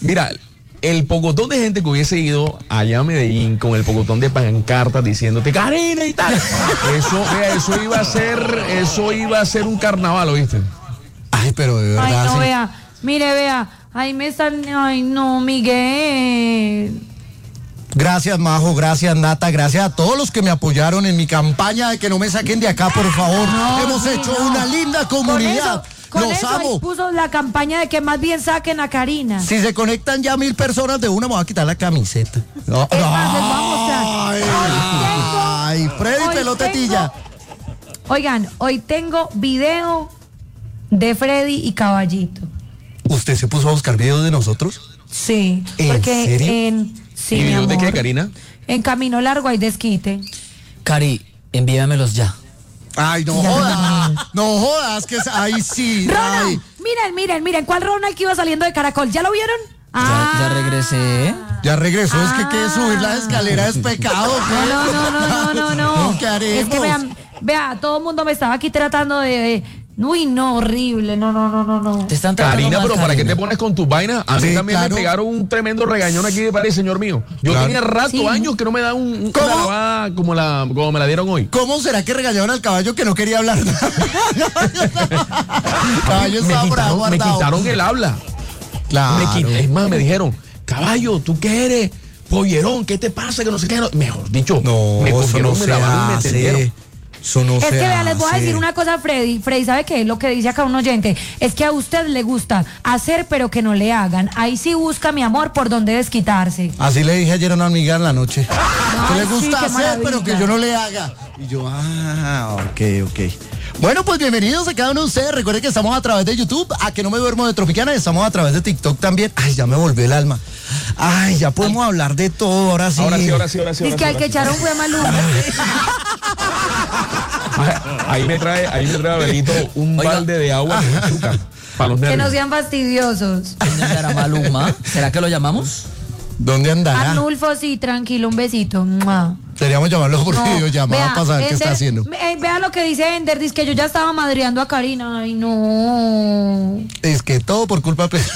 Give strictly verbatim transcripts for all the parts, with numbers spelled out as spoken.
Mira, el pocotón de gente que hubiese ido allá a Medellín con el pocotón de pancartas diciéndote Karina y tal. Eso, vea, eso iba a ser, eso iba a ser un carnaval, ¿oíste? Ay, pero de verdad. Ay, no, sí. vea, mire, vea, ahí me están, ay, no, Miguel. Gracias, Majo, gracias, Nata, gracias a todos los que me apoyaron en mi campaña de que no me saquen de acá, por favor. No, Hemos sí, hecho no. una linda comunidad. Con Los eso ahí amo. puso la campaña de que más bien saquen a Karina. Si se conectan ya mil personas de una, me voy a quitar la camiseta. No, Es más, les voy a mostrar. Ay, Hoy ay, Freddy hoy Pelotetilla. tengo- Oigan, hoy tengo video de Freddy y Caballito. ¿Usted se puso a buscar videos de nosotros? Sí. ¿En porque serio? en sí, ¿Y mi dónde amor. qué, Karina? En Camino Largo hay desquite. Cari, envíamelos ya. Ay, no jodas. No jodas, que es, ay, sí. Ronald, Ay. miren, miren, miren, ¿cuál Ronald que iba saliendo de Caracol? ¿Ya lo vieron? Ya, ya regresé. Ya regresó, es que, que Ah. subir la escalera es pecado. ¿qué? No, no, no, no, no, no. No, ¿qué haremos? Es que vean, vea, todo el mundo me estaba aquí tratando de, de- uy, no, horrible, no, no, no, no, no. Te están tratando Karina, mal, pero ¿para qué Karina. te pones con tus vainas? A mí Sí, también claro. me pegaron un tremendo regañón aquí de parte, señor mío. Yo Claro. tenía rato, Sí. años que no me da un, un- ¿Cómo? una lavada como, la, como me la dieron hoy. ¿Cómo será que regañaron al caballo que no quería hablar? Caballo me, estaba por ahí quitaron, me guardado. quitaron el habla. Claro. Me quit- es más, me dijeron, caballo, ¿tú qué eres? Pollerón, ¿qué te pasa? Que no sé qué. No- Mejor dicho, No, me eso cogieron, no me se lavaron y me hace. tendieron. Eso no Es se que vea, les voy a hace. decir una cosa a Freddy. Freddy, ¿sabe qué? Lo que dice acá un oyente es que a usted le gusta hacer pero que no le hagan. Ahí sí busca, mi amor, por dónde desquitarse. Así le dije ayer a una amiga en la noche. Ay, que le sí, gusta qué hacer, maravilla. pero que yo no le haga. Y yo, ah, ok, ok. Bueno, pues bienvenidos a cada uno de ustedes. Recuerden que estamos a través de YouTube, a que no me duermo de Tropicana, y estamos a través de TikTok también. Ay, ya me volvió el alma. Ay, ya podemos hablar de todo, ahora sí. Ahora sí, ahora sí, ahora sí. Dice ahora que sí, hay que ahora sí. echar un fue Maluma. Ahí me trae, ahí me trae Abelito un Oiga. balde de agua con azúcar para los Que no nervios. sean fastidiosos. ¿Dónde andará Maluma? ¿Será que lo llamamos? ¿Dónde andará? Arnulfo, sí, tranquilo, un besito. ¡Mua! Deberíamos llamarlo por No, videollamada vea, para saber qué está Ender, haciendo. eh, vea lo que dice Ender, dice que yo ya estaba madreando a Karina. Ay, no. Es que todo por culpa de...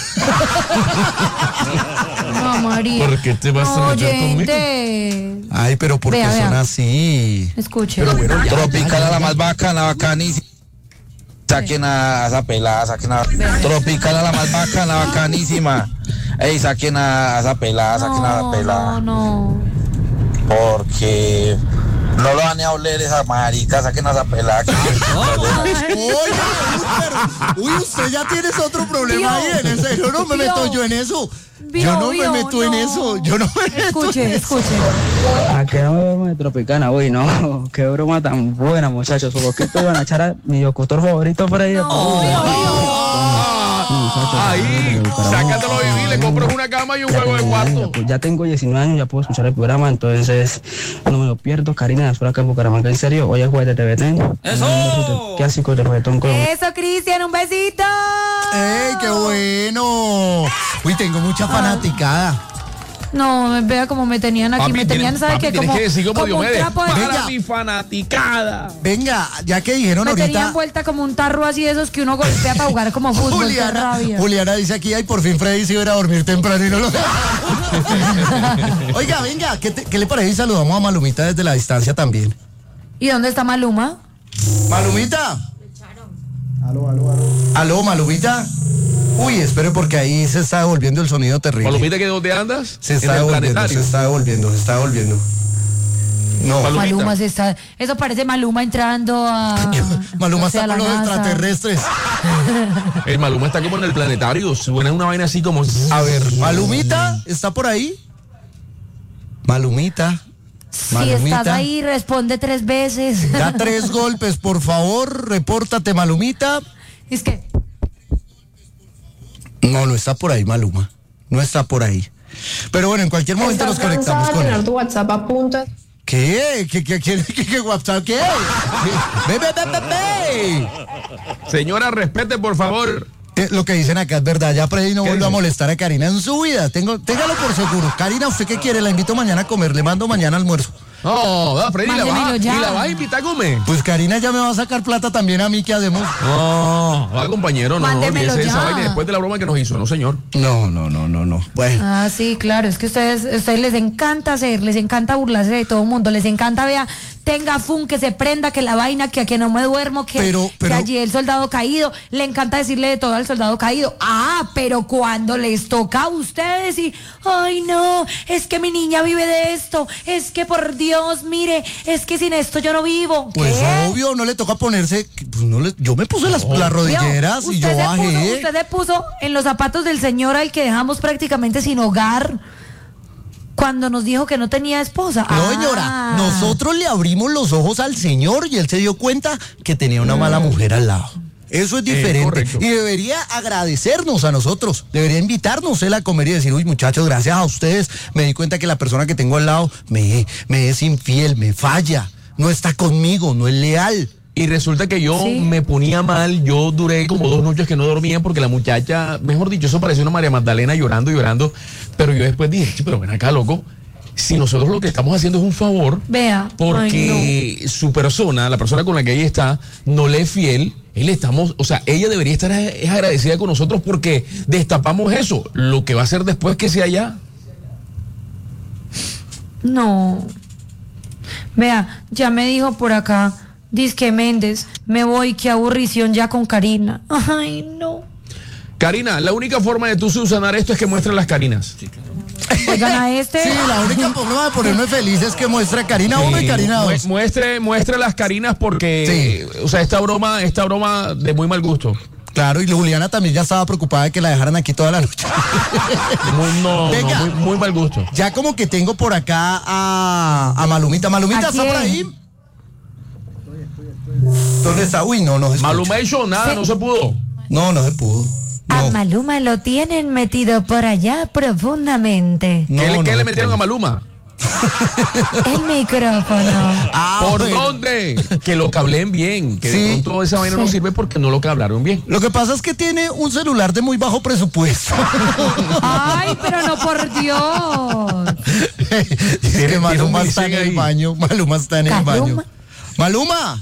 No, María. ¿Por qué te vas a No, meter conmigo? oyente. Ay, pero ¿por qué Vea, son vea. así? Escuche. Pero bueno, ya, Tropical a la más bacana, bacanísima. Saquen a esa pelada, saquen a... Tropical a la más bacana, bacanísima. Ey, saquen a esa pelada, saquen a esa No, pelada. no, no. Porque no lo van a oler esa marica, saquen a esa pelada. que- Oye, pero, uy, usted ya tienes otro problema ahí, en serio, no me Vio. meto yo en eso. Vio, Yo no vio, me meto en no. eso, yo no me meto Escuche, en eso. escuche. ¿A qué no me duermo de Tropicana? Uy, no, qué broma tan buena, muchachos. ¿Por qué te van a echar a mi locutor favorito por ahí? No, vio, vio. ahí, sácatelo a vivir, le compras una cama y un juego de cuarto. Pues ya tengo diecinueve años, ya puedo escuchar el programa, entonces no me lo pierdo. Karina, espero acá en Bucaramanga, en serio. Hoy es jueves de T V T. ¡Eso! Clásico de reggaetón colombiano. Eso, Cristian, un besito. ¡Ey, qué bueno! Uy, tengo mucha fanaticada. No, vea cómo me tenían aquí, Papi, me tenían, tienes- ¿sabe papi, qué? tienes Como, que decir como como un Diomedes, trapo de... para Venga. mi fanaticada. Venga, ya que dijeron Me tenían ahorita... vuelta como un tarro así de esos que uno golpea para jugar como fútbol, qué Juliana, rabia. Juliana dice aquí, ay, por fin Freddy se iba a ir a dormir temprano y no lo... Oiga, venga, ¿qué, te- qué le parece? Y saludamos a Malumita desde la distancia también. ¿Y dónde está Maluma? Malumita. Aló, aló, aló. Aló, Malumita. Uy, espere porque ahí se está devolviendo el sonido terrible. Palomita, ¿que dónde andas? Se En está el devolviendo, planetario. se está devolviendo, se está devolviendo. No, Malumita. Maluma se está... Eso parece Maluma entrando a... Maluma no sé, está a la con los NASA. extraterrestres. El Maluma está como en el planetario, suena una vaina así como... A ver, Malumita, ¿está por ahí? Malumita. Si Malumita. estás ahí, responde tres veces. Da tres golpes, por favor, repórtate, Malumita. Es que... No, no está por ahí, Maluma. No está por ahí. Pero bueno, en cualquier momento nos conectamos con él. tu WhatsApp a punta. ¿Qué? ¿Qué, qué, qué, qué, qué WhatsApp? ¿Qué? Ve, ve, ve, ve, ve. Señora, respete, por favor. Eh, Lo que dicen acá es verdad, ya Freddy no ¿Qué vuelve a dicen? molestar a Karina en su vida. Tengo, téngalo por seguro. Karina, ¿usted qué quiere? La invito mañana a comer, le mando mañana almuerzo. No, da, Freddy, la Mándemelo vas, a- ya. y la vas a invitar a comer. Pues Karina ya me va a sacar plata también a mí, ¿qué hacemos? No, va, compañero, no, Mándemelo olvídese de esa ya. vaina después de la broma que nos hizo, no, señor. No, no, no, no, no. Bueno. Ah, sí, claro, es que ustedes, a ustedes les encanta hacer, les encanta burlarse de todo el mundo, les encanta, vea, tenga fun, que se prenda, que la vaina, que aquí no me duermo, que, Pero- pero- que allí el soldado caído, le encanta decirle de todo al soldado caído. Ah, pero cuando les toca a ustedes y, ay no, es que mi niña vive de esto, es que por Dios, mire, es que sin esto yo no vivo. Pues ¿Qué? obvio, no le toca ponerse. Pues no le, yo me puse las, las Vio, rodilleras y yo usted se bajé. puso- usted se puso en los zapatos del señor al que dejamos prácticamente sin hogar cuando nos dijo que no tenía esposa. No, Ah. señora, nosotros le abrimos los ojos al señor y él se dio cuenta que tenía una mala mujer al lado. Eso es diferente. correcto. Y debería agradecernos a nosotros. Debería invitarnos él a comer y decir, uy, muchachos, gracias a ustedes me di cuenta que la persona que tengo al lado me, me es infiel, me falla, no está conmigo, no es leal. Y resulta que yo Sí. me ponía mal, yo duré como dos noches que no dormía porque la muchacha, mejor dicho, eso parecía una María Magdalena llorando, llorando, pero yo después dije, "Che, pero ven acá, loco, si nosotros lo que estamos haciendo es un favor, Vea. porque su persona, la persona con la que ella está, no le es fiel, él estamos, o sea, ella debería estar es agradecida con nosotros porque destapamos eso, lo que va a hacer después que sea ya. No. Vea, ya me dijo por acá, Disque Méndez, me voy, qué aburrición ya con Karina. Ay, no. Karina, la única forma de tú subsanar esto es que muestres las Carinas. Oigan a este. Sí, la única forma de ponerme feliz es que muestra Karina uno y Karina Mu- dos. Muestre, muestre las Carinas porque, o sea, esta broma, esta broma de muy mal gusto. Claro, y Juliana también ya estaba preocupada de que la dejaran aquí toda la noche. Muy, no, Venga. no, muy, muy mal gusto. Ya como que tengo por acá a, a Malumita. Malumita, ¿A ¿está por quién? ahí? ¿Dónde está? Uy, no, no se escucha. Malumation, nada, Sí. no se pudo. No, no se pudo. A No, Maluma lo tienen metido por allá profundamente. no, ¿Qué, le- no qué se le metieron pudo. a Maluma? El micrófono. Ah, ¿Por bueno. dónde? Que lo cableen bien. Que Sí. de pronto esa vaina no Sí. sirve porque no lo cablaron bien. Lo que pasa es que tiene un celular de muy bajo presupuesto. Ay, pero no por Dios. Dice que Maluma tiene un está en Licen el ahí. baño. Maluma está en el Maluma. baño. Maluma.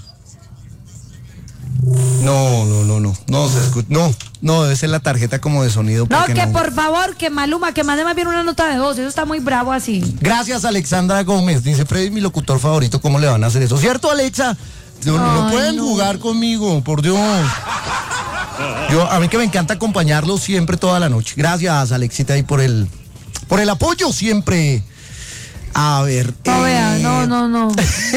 No, no, no, no. No se escucha. No, no, debe ser la tarjeta como de sonido. No, porque que no. por favor, que Maluma, que mande más bien una nota de voz. Eso está muy bravo así. Gracias, Alexandra Gómez. Dice Freddy, mi locutor favorito. ¿Cómo le van a hacer eso? ¿Cierto, Alexa? No, no Ay, pueden no. jugar conmigo, por Dios. Yo, a mí que me encanta acompañarlos siempre toda la noche. Gracias, Alexita, ahí por el, por el apoyo siempre. A ver. No, eh, vea, no, no, no.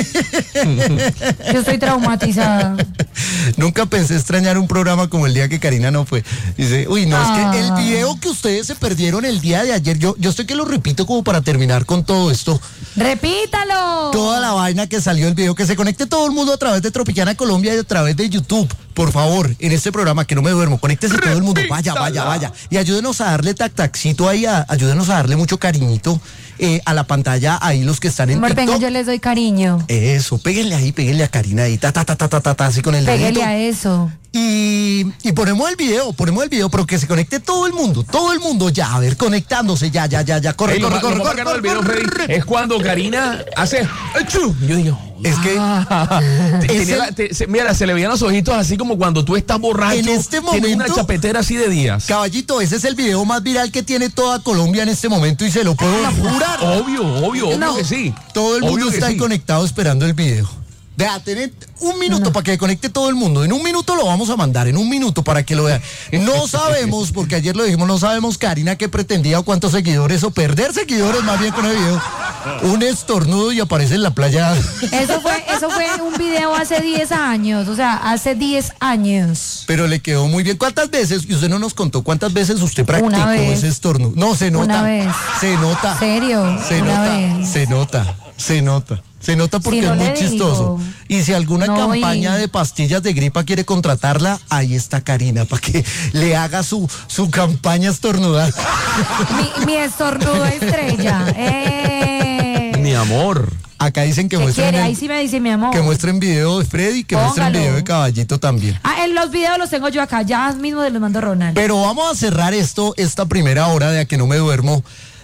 Yo estoy traumatizada. Nunca pensé extrañar un programa como el día que Karina no fue. Dice, uy, no, es que el Ah. video que ustedes se perdieron el día de ayer, yo, yo estoy que lo repito como para terminar con todo esto. ¡Repítalo! Toda la vaina que salió el video, que se conecte todo el mundo a través de Tropicana Colombia y a través de YouTube. Por favor, en este programa, que no me duermo, conéctese todo el mundo, vaya, vaya, vaya. Y ayúdenos a darle tac-tacito ahí, a- ayúdenos a darle mucho cariñito eh, a la pantalla, ahí los que están en Amor, venga, TikTok. yo les doy cariño. Eso, péguenle ahí, péguenle a Karina ahí, ta, ta, ta, ta, ta, ta, ta, así con el Pégale dedito. a eso. Y, y ponemos el video, ponemos el video, pero que se conecte todo el mundo, todo el mundo ya, a ver, conectándose, ya, ya, ya, ya, corre, Ey, lo corre, ma- corre, lo más corre, bacano del corre, video, corre. Freddy, es cuando Karina hace ¡achú! Yo digo, Es que Te- es tenía el- la- te- se- mira, se le veían los ojitos así como cuando tú estás borracho. En este tienes una momento- chapetera así de días. Caballito, ese es el video más viral que tiene toda Colombia en este momento y se lo puedo jurar. Obvio, obvio, obvio No. que sí. Todo el mundo Obvio que está ahí sí. conectado esperando el video. Vea, tener un minuto para que conecte todo el mundo. En un minuto lo vamos a mandar, en un minuto para que lo vean. No sabemos, porque ayer lo dijimos, no sabemos Karina qué pretendía o cuántos seguidores o perder seguidores más bien con el video. Un estornudo y aparece en la playa. Eso fue, eso fue un video hace diez años, o sea, hace diez años. Pero le quedó muy bien. ¿Cuántas veces? Y usted no nos contó cuántas veces usted practicó Una vez. ese estornudo. No, se nota. Una vez. Se nota. ¿Serio? Se Una nota. vez. Se nota. Se nota. Se nota porque Si no es muy le chistoso. digo. Y si alguna No, campaña y- de pastillas de gripa quiere contratarla, ahí está Karina, para que le haga su, su campaña estornudada. Mi, mi estornudo estrella. Eh. Mi amor. Acá dicen que ¿Qué muestren, quiere? el- Ahí sí me dice mi amor. que muestren video de Freddy, que muestren Póngalo. video de Caballito también. Ah, en los videos los tengo yo acá, ya mismo les mando Ronald. Pero vamos a cerrar esto, esta primera hora de A que no me duermo,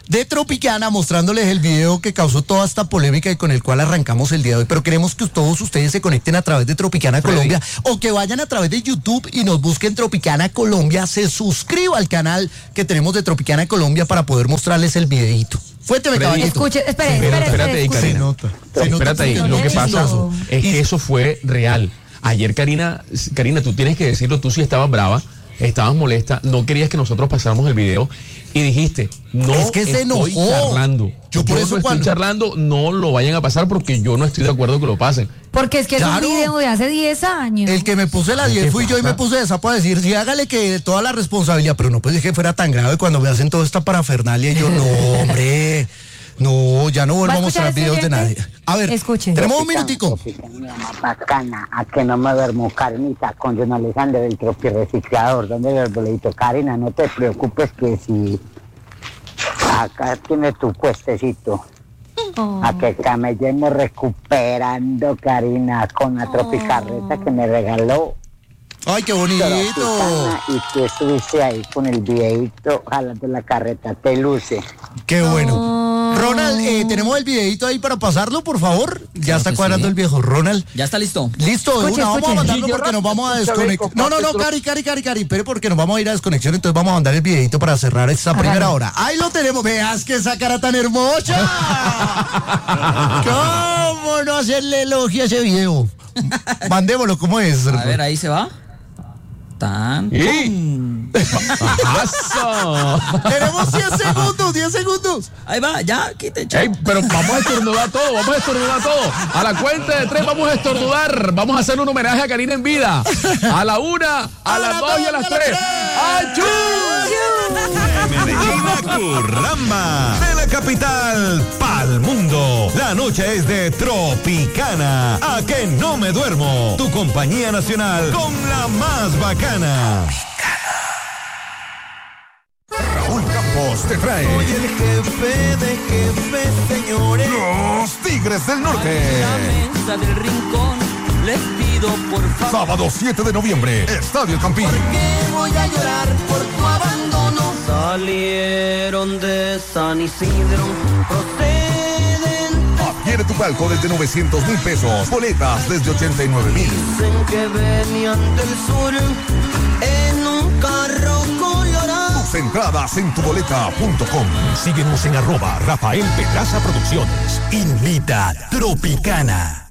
de Tropicana mostrándoles el video que causó toda esta polémica y con el cual arrancamos el día de hoy. Pero queremos que todos ustedes se conecten a través de Tropicana Freddy. Colombia o que vayan a través de YouTube y nos busquen Tropicana Colombia. Se suscriba al canal que tenemos de Tropicana Colombia para poder mostrarles el videito. Fuérteme, Freddy, caballito. Escuche, espere, Sí, pero espere, espérate ahí, espere, Karina. Se nota. Se nota Espérate ahí, porque lo no que es pasa chistoso. es que eso fue real. Ayer, Karina, Karina, tú tienes que decirlo, tú sí estabas brava, estabas molesta, no querías que nosotros pasáramos el video y dijiste, no Es que se estoy enojó. charlando. Yo por eso no cuando- estoy charlando, no lo vayan a pasar porque yo no estoy de acuerdo que lo pasen. Porque es que Claro. es un video de hace diez años. El que me puse la diez ¿Qué fui yo y pasa? me puse esa para decir, sí, hágale que toda la responsabilidad, pero no pues que fuera tan grave cuando me hacen toda esta parafernalia y yo, no, hombre, no, ya no vuelvo ¿Va a a mostrar escuchar videos de este nadie. oyente? A ver, Escuche. tenemos un minutico. Tropicanía más bacana, a que no me duermo, Karinita, con John Alexander, el tropirreciclador, donde el arbolito. Karina, no te preocupes que si acá tienes tu puestecito, Oh. a que camellemos recuperando, Karina, con la tropicarreta que me regaló Ay, qué bonito. Tropicana, y tú estuviste ahí con el videito jalando la carreta, te luce. Qué bueno. Ronald, eh, tenemos el videito ahí para pasarlo, por favor. Ya Claro está que cuadrando sí. el viejo. Ronald. ¿Ya está listo? Listo, de Escuche, una, vamos escuche. a mandarlo Sí, porque nos vamos a escucha, desconectar. Rico, No, no, no, comparte Cari, Cari, Cari, Cari, espere porque nos vamos a ir a desconexión, entonces vamos a mandar el videito para cerrar esta Hágale. primera hora. Ahí lo tenemos, veas que esa cara tan hermosa. ¿Cómo no hacerle elogio a ese video? Mandémoslo, ¿cómo es? A ver, ahí se va. Tan. ¡Y! ¡Paso! Tenemos diez segundos, diez segundos. Ahí va, ya, quite, chao. Ey, pero vamos a estornudar todo, vamos a estornudar todo. A la cuenta de tres vamos a estornudar. Vamos a hacer un homenaje a Karina en vida. A la una, a, las dos y a las tres. ¡Achú! Medellín a Curramba, de la capital pa'l mundo. La noche es de Tropicana, a que no me duermo. Tu compañía nacional con la más bacana. Raúl Campos te trae. Soy el jefe de jefes, señores. Los Tigres del Norte. La mesa del rincón, les pido por favor. Sábado siete de noviembre, Estadio Campín. Que voy a llorar por tu abandono. Salieron de San Isidro, proceden. Adquiere tu palco desde novecientos mil pesos. Boletas desde ochenta y nueve mil. Dicen que venían del sur en un carro colorado. Tus entradas en tuboleta punto com. Síguenos en arroba Rafael Pedraza Producciones. Invita Tropicana.